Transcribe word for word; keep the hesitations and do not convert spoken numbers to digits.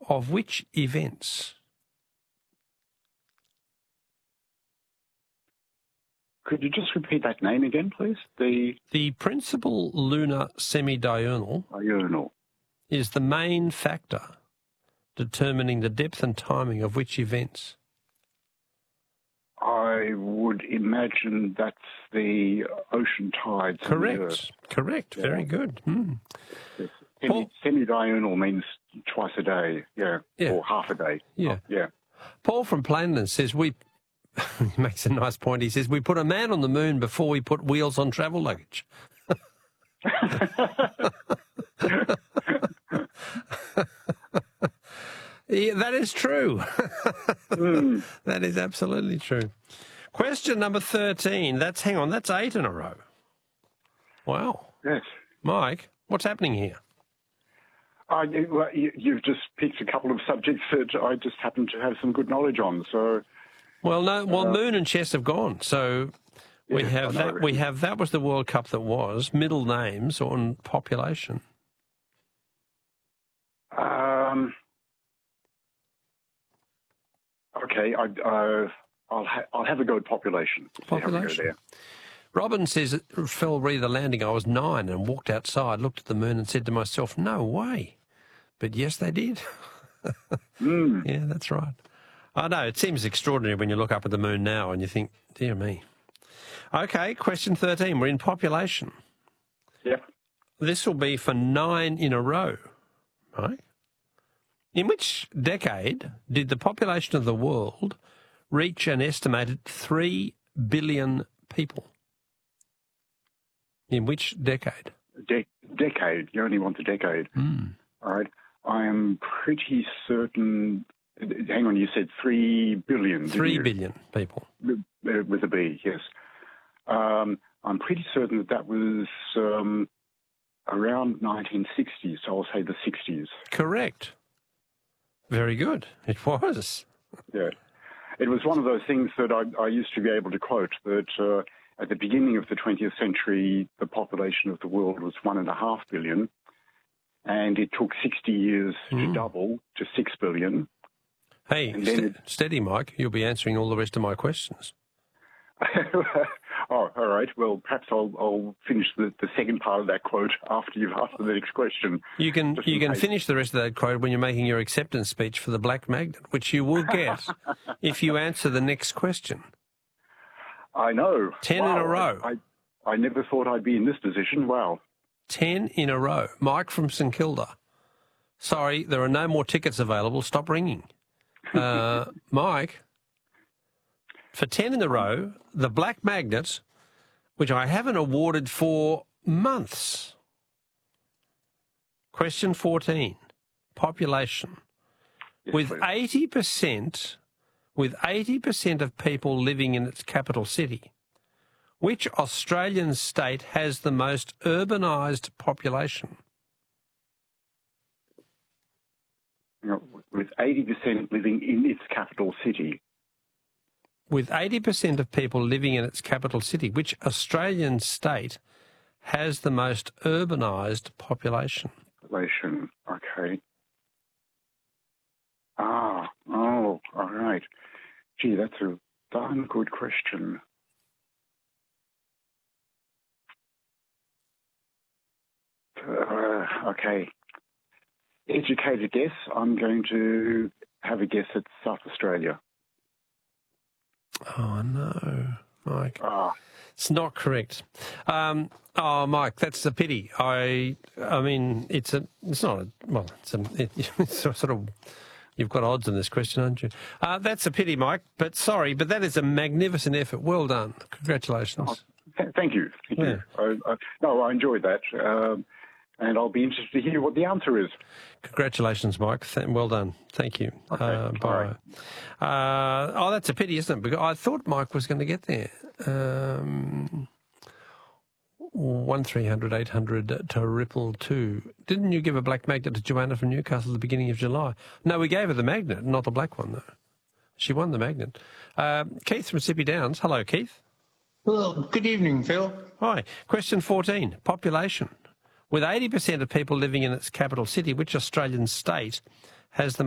of which events? Could you just repeat that name again, please? The The principal lunar semi-diurnal diurnal. is the main factor determining the depth and timing of which events? I would imagine that's the ocean tides. Correct. On the Earth. Correct. Yeah. Very good. Hmm. Yes. Paul- Semi, semi-diurnal means twice a day, yeah, Yeah. or half a day. Yeah. Oh, yeah. Paul from Plainland says we. He makes a nice point. He says we put a man on the moon before we put wheels on travel luggage. Yeah, that is true. Mm. That is absolutely true. Question number thirteen. That's, hang on, that's eight in a row. Wow. Yes. Mike, what's happening here? Uh, you, well, you, you've just picked a couple of subjects that I just happen to have some good knowledge on. So, Well, no, well, Uh, moon and chess have gone. So we Yes, have I know. that. We have that was the World Cup that was middle names on population. um, okay, I, uh, I'll ha- I'll have a go at population. See how we go Population. there. Robin says it fell re the landing. I was nine and walked outside, looked at the moon, and said to myself, "No way." But yes, they did. Mm. Yeah, that's right. I know, it seems extraordinary when you look up at the moon now and you think, dear me. Okay, question thirteen. We're in population. Yep. This will be for nine in a row, right? In which decade did the population of the world reach an estimated three billion people? In which decade? De- decade. You only want the decade. Mm. All right. I am pretty certain. Hang on, you said three billion. didn't Three you? billion people. Uh, With a B, yes. Um, I'm pretty certain that that was um, around nineteen sixty, so I'll say the sixties. Correct. Very good. It was. Yeah. It was one of those things that I, I used to be able to quote, that uh, at the beginning of the twentieth century, the population of the world was one and a half billion, and it took sixty years to Mm. double to six billion. Hey, And then st- steady, Mike. You'll be answering all the rest of my questions. Oh, all right. Well, perhaps I'll, I'll finish the, the second part of that quote after you've asked the next question. You can Just you in can case. finish the rest of that quote when you're making your acceptance speech for the Black Magnet, which you will get if you answer the next question. I know. Ten in Wow, a row. I, I, I never thought I'd be in this position. Wow. Ten in a row. Mike from St Kilda. Sorry, there are no more tickets available. Stop ringing. Uh, Mike, for ten in a row, the Black Magnet, which I haven't awarded for months. Question fourteen. Population. Yes, With please. eighty percent, with eighty percent of people living in its capital city, which Australian state has the most urbanised population? You know, with eighty percent living in its capital city. With eighty percent of people living in its capital city, which Australian state has the most urbanised population? Population. Okay. Ah, oh, all right. Gee, that's a darn good question. Uh, okay. Educated guess. I'm going to have a guess at South Australia. Oh, no, Mike. Ah, It's not correct. Um, oh, Mike, that's a pity. I, I mean, it's a, it's not a, well, it's a, it, it's a sort of, you've got odds in this question, aren't you? Uh, that's a pity, Mike. But sorry, but that is a magnificent effort. Well done. Congratulations. th- thank you. Thank Yeah. you. I, I, no, I enjoyed that. Um, and I'll be interested to hear what the answer is. Congratulations, Mike. Th- well done. Thank you. Okay, Uh, all bye. right. Uh, oh, that's a pity, isn't it? Because I thought Mike was going to get there. Um, one three hundred eight hundred to Ripple two. Didn't you give a black magnet to Joanna from Newcastle at the beginning of July? No, we gave her the magnet, not the black one, though. She won the magnet. Uh, Keith from Sippy Downs. Hello, Keith. Well, good evening, Phil. Hi. Question fourteen. Population. With eighty percent of people living in its capital city, which Australian state has the